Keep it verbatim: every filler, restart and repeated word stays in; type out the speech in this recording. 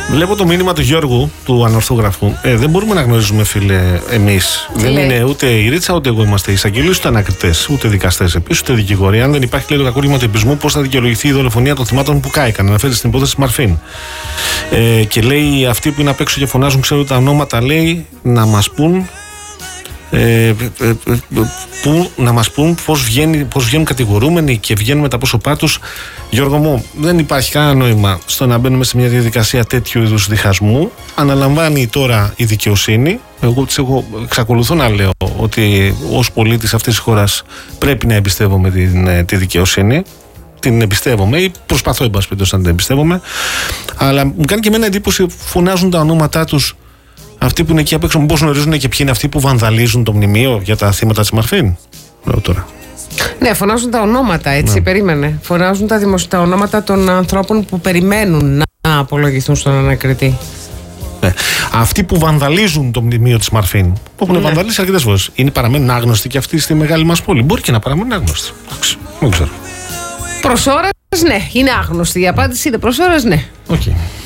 Βλέπω το μήνυμα του Γιώργου, του ανορθόγραφου. Ε, δεν μπορούμε να γνωρίζουμε, φίλε, εμείς. Δεν λέει? είναι ούτε η Ρίτσα ούτε εγώ είμαστε εισαγγελείς, ούτε ανακριτές, ούτε δικαστές επίσης, ούτε δικηγόροι. Αν δεν υπάρχει, λέει, το κακούργημα του επισμού, πώς θα δικαιολογηθεί η δολοφονία των θυμάτων που κάηκαν? Αναφέρει στην υπόθεση Μαρφίν. Ε, και λέει, αυτοί που είναι απ' έξω και φωνάζουν, ξέρουν τα ονόματα, λέει, να μας πούν. Ε, ε, ε, που να μας πούν πώς, βγαίνει, πώς βγαίνουν κατηγορούμενοι και βγαίνουν με τα πρόσωπά τους. Γιώργο μου, δεν υπάρχει κανένα νόημα στο να μπαίνουμε σε μια διαδικασία τέτοιου είδους διχασμού. Αναλαμβάνει τώρα η δικαιοσύνη. Εγώ, εγώ εξακολουθώ να λέω ότι ως πολίτης αυτής της χώρας πρέπει να εμπιστεύομαι την, τη δικαιοσύνη. Την εμπιστεύομαι ή προσπαθώ, εν πάση περιπτώσει, να την εμπιστεύομαι. Αλλά μου κάνει και εμένα εντύπωση, φωνάζουν τα ονόματά τους αυτοί που είναι εκεί απ' έξω. Μήπως γνωρίζουν και ποιοι είναι αυτοί που βανδαλίζουν το μνημείο για τα θύματα της Μαρφίν? Λέω τώρα. Ναι, φωνάζουν τα ονόματα, έτσι, ναι. Περίμενε. Φωνάζουν τα, δημοσ... τα ονόματα των ανθρώπων που περιμένουν να απολογηθούν στον ανακριτή. Ναι. Αυτοί που βανδαλίζουν το μνημείο της Μαρφίν, που έχουν ναι. βανδαλίσει αρκετές φορές, είναι παραμένουν άγνωστοι και αυτοί στη μεγάλη μας πόλη? Μπορεί και να παραμένουν άγνωστοι. Δεν ξέρω. Προς ώρας, ναι, είναι άγνωστοι. Η απάντηση είναι προς ώρας, ναι. Okay.